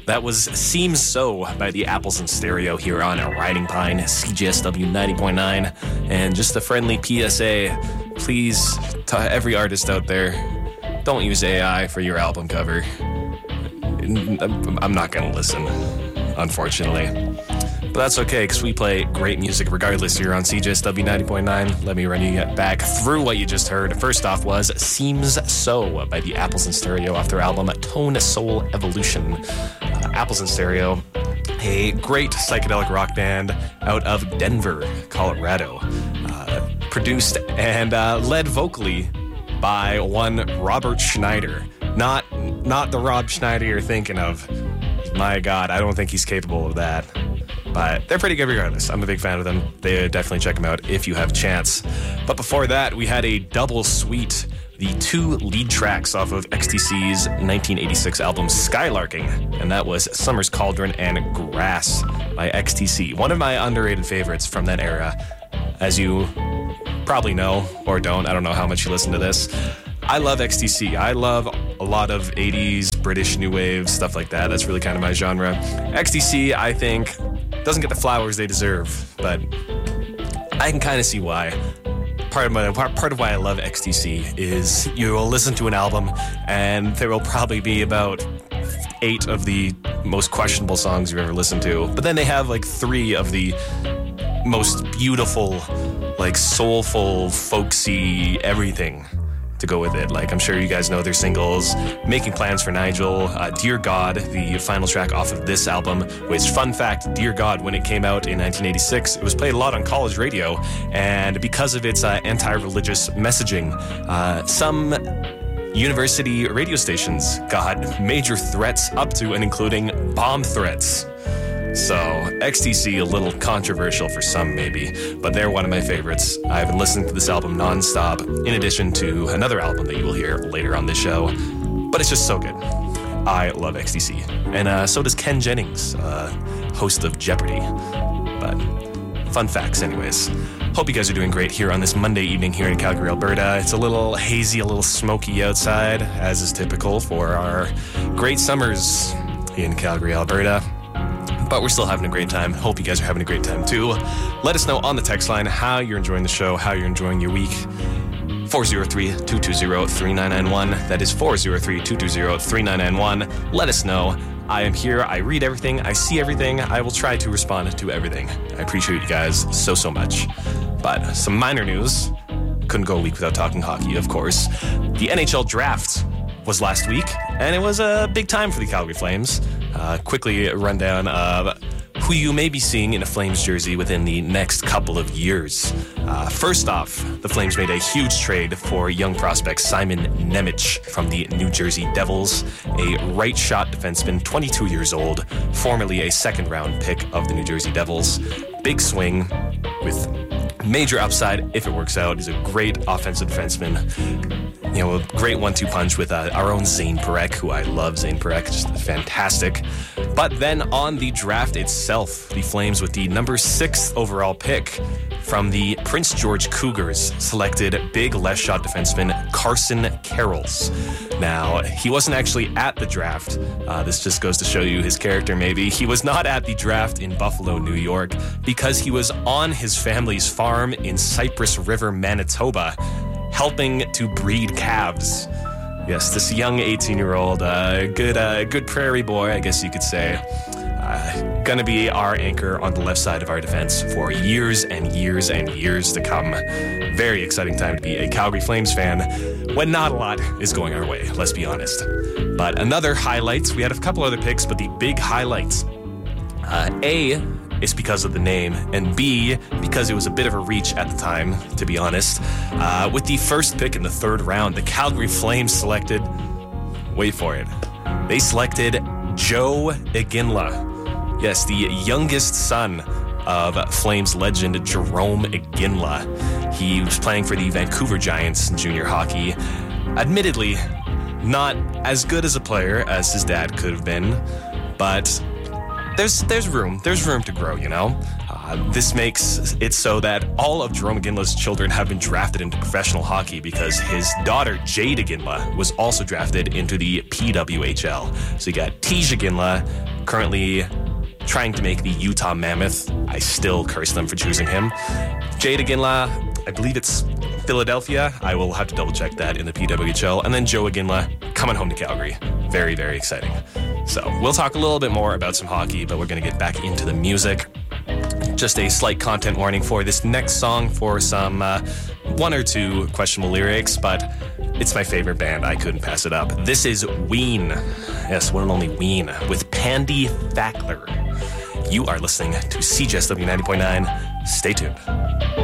That was Seems So by the Apples in Stereo here on Riding Pine, CJSW 90.9. And just a friendly PSA, please, to every artist out there, don't use AI for your album cover. I'm not going to listen, unfortunately. But that's okay, because we play great music regardless here on CJSW 90.9. Let me run you back through what you just heard. First off was Seems So by the Apples in Stereo off their album Tone Soul Evolution. Apples in Stereo, a great psychedelic rock band out of Denver, Colorado. Produced and led vocally by one Robert Schneider. Not the Rob Schneider you're thinking of. My God, I don't think he's capable of that. But they're pretty good regardless. I'm a big fan of them. They definitely check them out if you have a chance. But before that, we had a double suite, the two lead tracks off of XTC's 1986 album Skylarking, and that was Summer's Cauldron and Grass by XTC. One of my underrated favorites from that era. As you probably know, or don't, I don't know how much you listen to this. I love XTC. I love a lot of 80s, British new wave, stuff like that. That's really kind of my genre. XTC, I think, doesn't get the flowers they deserve, but I can kind of see why. Part of why I love XTC is you will listen to an album and there will probably be about 8 of the most questionable songs you've ever listened to, but then they have like 3 of the most beautiful, like soulful, folksy everything to go with it. Like, I'm sure you guys know their singles, Making Plans for Nigel, Dear God, the final track off of this album, which, fun fact, Dear God, when it came out in 1986, it was played a lot on college radio, and because of its anti-religious messaging, some university radio stations got major threats up to and including bomb threats. So, XTC, a little controversial for some maybe, but they're one of my favorites. I've been listening to this album nonstop, in addition to another album that you will hear later on this show, but it's just so good. I love XTC. And so does Ken Jennings, host of Jeopardy! But fun facts anyways. Hope you guys are doing great here on this Monday evening here in Calgary, Alberta. It's a little hazy, a little smoky outside, as is typical for our great summers in Calgary, Alberta. But we're still having a great time. Hope you guys are having a great time too. Let us know on the text line how you're enjoying the show, how you're enjoying your week. 403-220-3991. That is 403-220-3991. Let us know. I am here. I read everything. I see everything. I will try to respond to everything. I appreciate you guys so much. But some minor news. Couldn't go a week without talking hockey, of course. The NHL draft was last week, and it was a big time for the Calgary Flames. Quickly a rundown of who you may be seeing in a Flames jersey within the next couple of years. First off, the Flames made a huge trade for young prospect Simon Nemec from the New Jersey Devils, a right-shot defenseman, 22 years old, formerly a second-round pick of the New Jersey Devils. Big swing with major upside if it works out. He's a great offensive defenseman. You know, a great 1-2 punch with our own Zane Parekh, who I love. Zane Parekh, just fantastic. But then on the draft itself, the Flames with the number 6th overall pick from the Prince George Cougars selected big left shot defenseman Carson Carrolls. Now, he wasn't actually at the draft. This just goes to show you his character, maybe. He was not at the draft in Buffalo, New York, because he was on his family's farm in Cypress River, Manitoba, helping to breed calves. Yes, this young 18-year-old, good prairie boy, I guess you could say, gonna be our anchor on the left side of our defense for years and years and years to come. Very exciting time to be a Calgary Flames fan when not a lot is going our way, let's be honest. But another highlights, we had a couple other picks, but the big highlights, A, is because of the name, and B, because it was a bit of a reach at the time, to be honest. With the first pick in the 3rd round, the Calgary Flames selected, wait for it, they selected Joe Iginla. Yes, the youngest son of Flames legend Jerome Iginla. He was playing for the Vancouver Giants in junior hockey. Admittedly, not as good as a player as his dad could have been, but there's room to grow, you know? This makes it so that all of Jerome Iginla's children have been drafted into professional hockey because his daughter, Jade Iginla, was also drafted into the PWHL. So you got Tej Iginla, currently trying to make the Utah Mammoth. I still curse them for choosing him. Jade Aginla, I believe it's Philadelphia. I will have to double check that in the PWHL. And then Joe Aginla coming home to Calgary. Very, very exciting. So we'll talk a little bit more about some hockey, but we're going to get back into the music. Just a slight content warning for this next song for some one or two questionable lyrics, but it's my favorite band. I couldn't pass it up. This is Ween. Yes, one and only Ween with Pandy Thackler. You are listening to CJSW 90.9. Stay tuned.